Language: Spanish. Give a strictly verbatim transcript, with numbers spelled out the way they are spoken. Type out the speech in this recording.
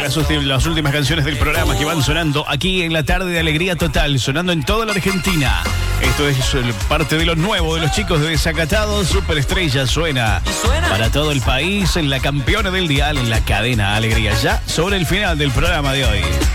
las, ulti- las últimas canciones del programa que van sonando aquí en la tarde de Alegría Total, sonando en toda la Argentina. Esto es el- parte de lo nuevo de los chicos de Desacatado. Superestrella suena para todo el país en la campeona del dial, en la cadena Alegría. Ya sobre el final del programa de hoy.